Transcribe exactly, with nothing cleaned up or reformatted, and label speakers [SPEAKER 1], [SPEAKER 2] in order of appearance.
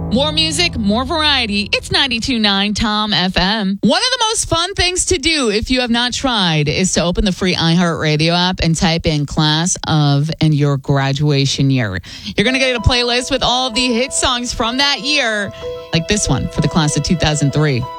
[SPEAKER 1] More music, more variety. It's ninety-two point nine Tom F M. One of the most fun things to do if you have not tried is to open the free iHeartRadio app and type in class of and your graduation year. You're going to get a playlist with all the hit songs from that year, like this one for the class of two thousand three.